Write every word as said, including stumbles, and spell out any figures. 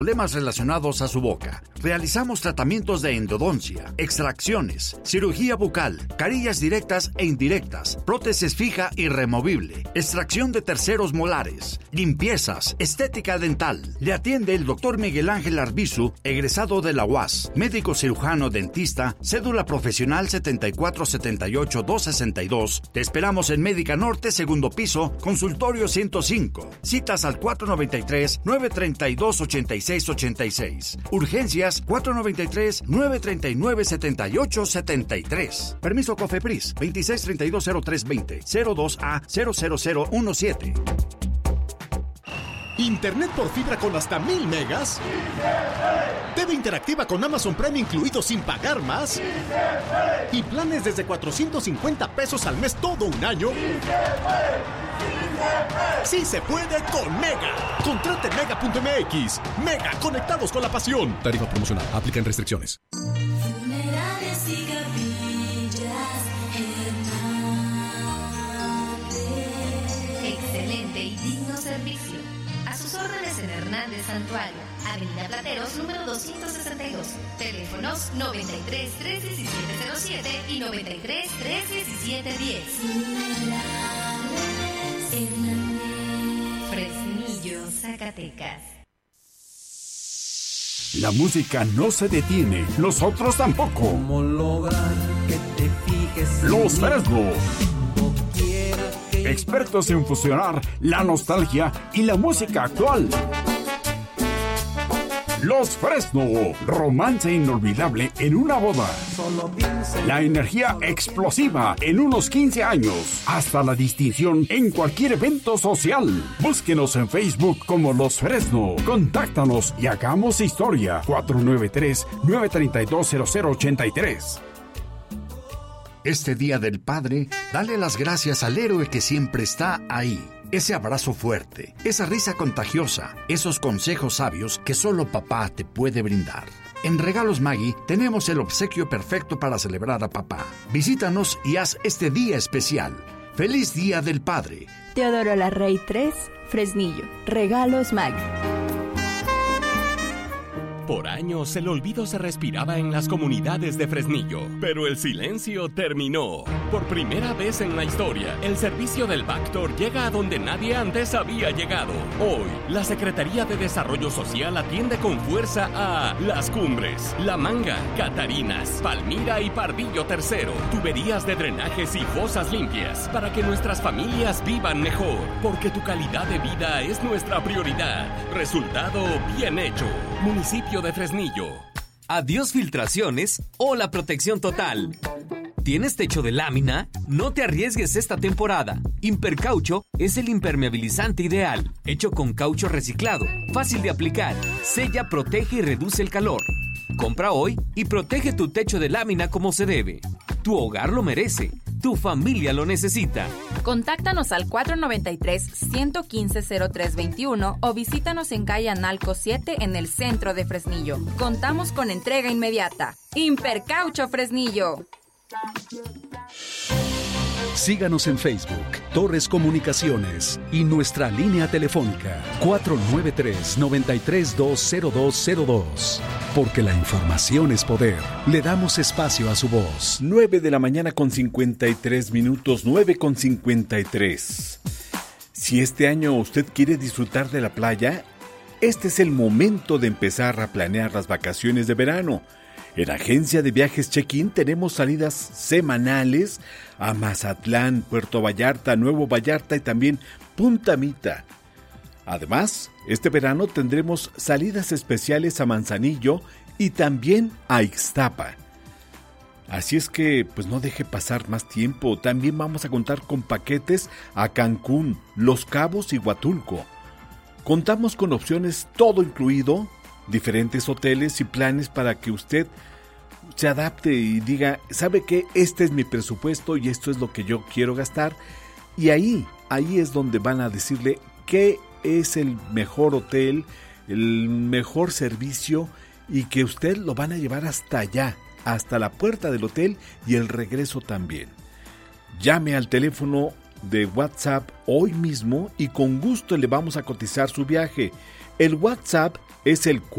problemas relacionados a su boca. Realizamos tratamientos de endodoncia, extracciones, cirugía bucal, carillas directas e indirectas, prótesis fija y removible, extracción de terceros molares, limpiezas, estética dental. Le atiende el doctor Miguel Ángel Arbizu, egresado de la U A S, médico cirujano dentista, cédula profesional setenta y cuatro setenta y ocho doscientos sesenta y dos. Te esperamos en Médica Norte, segundo piso, consultorio ciento cinco. Citas al cuatro noventa y tres, nueve treinta y dos, ochenta y seis ochenta y seis. Urgencias cuatro noventa y tres, nueve treinta y nueve, setenta y ocho setenta y tres. Permiso COFEPRIS veintiséis treinta y dos cero tres veinte, cero dos A cero cero cero uno siete. ¿Internet por fibra con hasta mil megas? T V interactiva con Amazon Prime incluido sin pagar más. ¿Y planes desde cuatrocientos cincuenta pesos al mes todo un año? ¡Sí se puede con Mega! Contrate mega punto m x. Mega, conectados con la pasión. Tarifa promocional. Aplican restricciones. Funerales y capillas Hernández. Excelente y digno servicio. A sus órdenes en Hernández Santuario, Avenida Plateros, número doscientos sesenta y dos. Teléfonos noventa y tres, tres diecisiete cero siete y noventa y tres, tres diecisiete diez. Fresnillo, Zacatecas. La música no se detiene, nosotros tampoco. ¿Cómo lograr que te fijes? Los Fresno. Expertos en fusionar la nostalgia y la música actual. Los Fresno, romance inolvidable en una boda. La energía explosiva en unos quince años. Hasta la distinción en cualquier evento social. Búsquenos en Facebook como Los Fresno. Contáctanos y hagamos historia. cuatro nueve tres, nueve tres dos, cero cero ocho tres. Este Día del Padre, dale las gracias al héroe que siempre está ahí. Ese abrazo fuerte, esa risa contagiosa, esos consejos sabios que solo papá te puede brindar. En Regalos Maggi tenemos el obsequio perfecto para celebrar a papá. Visítanos y haz este día especial. ¡Feliz Día del Padre! Teodoro Larrey tres, Fresnillo. Regalos Maggi. Por años, el olvido se respiraba en las comunidades de Fresnillo, pero el silencio terminó. Por primera vez en la historia, el servicio del Bactor llega a donde nadie antes había llegado. Hoy, la Secretaría de Desarrollo Social atiende con fuerza a Las Cumbres, La Manga, Catarinas, Palmira y Pardillo Tercero. Tuberías de drenajes y fosas limpias para que nuestras familias vivan mejor, porque tu calidad de vida es nuestra prioridad. Resultado bien hecho. Municipio de Fresnillo. Adiós filtraciones o la protección total. ¿Tienes techo de lámina? No te arriesgues esta temporada. Impercaucho es el impermeabilizante ideal, hecho con caucho reciclado, fácil de aplicar, sella, protege y reduce el calor. Compra hoy y protege tu techo de lámina como se debe. Tu hogar lo merece. Tu familia lo necesita. Contáctanos al cuatro noventa y tres, ciento quince, cero tres veintiuno o visítanos en calle Analco siete en el centro de Fresnillo. Contamos con entrega inmediata. Impercaucho Fresnillo. Síganos en Facebook, Torres Comunicaciones y nuestra línea telefónica cuatro nueve tres, nueve tres dos, cero dos cero dos. Porque la información es poder. Le damos espacio a su voz. nueve de la mañana con cincuenta y tres minutos, nueve con cincuenta y tres. Si este año usted quiere disfrutar de la playa, este es el momento de empezar a planear las vacaciones de verano. En Agencia de Viajes Check-in tenemos salidas semanales a Mazatlán, Puerto Vallarta, Nuevo Vallarta y también Punta Mita. Además, este verano tendremos salidas especiales a Manzanillo y también a Ixtapa. Así es que, pues no deje pasar más tiempo. También vamos a contar con paquetes a Cancún, Los Cabos y Huatulco. Contamos con opciones todo incluido, diferentes hoteles y planes para que usted se adapte y diga, ¿sabe qué? Este es mi presupuesto y esto es lo que yo quiero gastar. Y ahí, ahí es donde van a decirle qué es el mejor hotel, el mejor servicio y que usted lo van a llevar hasta allá, hasta la puerta del hotel y el regreso también. Llame al teléfono de WhatsApp hoy mismo y con gusto le vamos a cotizar su viaje. El WhatsApp es el